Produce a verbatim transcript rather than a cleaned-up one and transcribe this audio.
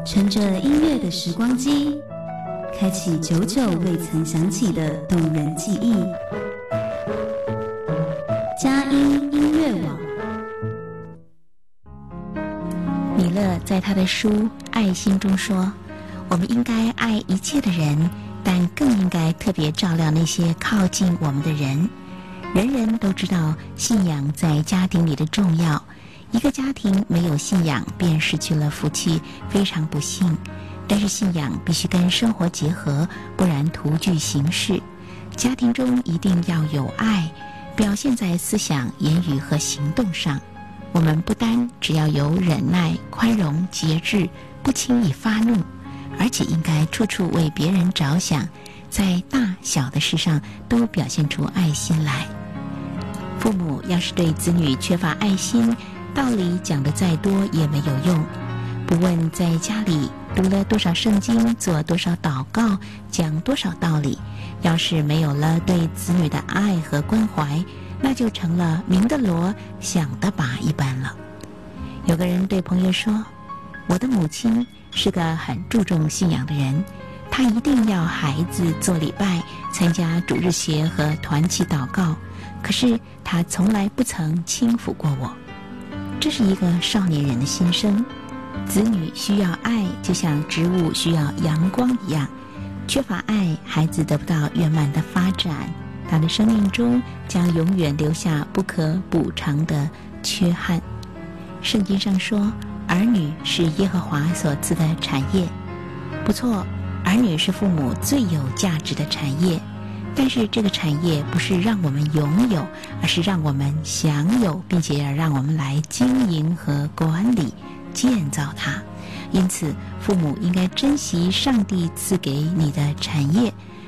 乘着音乐的时光机，开启久久未曾响起的动人记忆。佳音音乐网。 米勒在他的书《爱心》中说，我们应该爱一切的人，但更应该特别照料那些靠近我们的人。人人都知道信仰在家庭里的重要，一个家庭没有信仰便失去了福气，非常不幸。但是信仰必须跟生活结合，不然徒具形式。家庭中一定要有爱，表现在思想、言语和行动上。我们不单只要有忍耐、宽容、节制，不轻易发怒，而且应该处处为别人着想，在大小的事上都表现出爱心来。父母要是对子女缺乏爱心，道理讲得再多也没有用。不问在家里读了多少圣经，做多少祷告，讲多少道理，要是没有了对子女的爱和关怀，那就成了明的锣响的钹一般了。有个人对朋友说，我的母亲是个很注重信仰的人，她一定要孩子做礼拜，参加主日学和团契祷告，可是她从来不曾轻抚过我。这是一个少年人的心声。子女需要爱，就像植物需要阳光一样，缺乏爱，孩子得不到圆满的发展，他的生命中将永远留下不可补偿的缺憾。圣经上说，儿女是耶和华所赐的产业。不错，儿女是父母最有价值的产业，但是这个产业不是让我们拥有，而是让我们享有，并且让我们来经营和管理建造它。因此父母应该珍惜上帝赐给你的产业，